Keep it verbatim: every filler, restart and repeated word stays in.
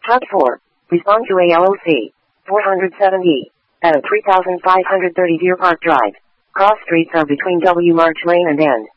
Hub four. Respond to A L O C. four hundred seventy. At three thousand five hundred thirty Deer Park Drive. Cross streets are between W March Lane and N.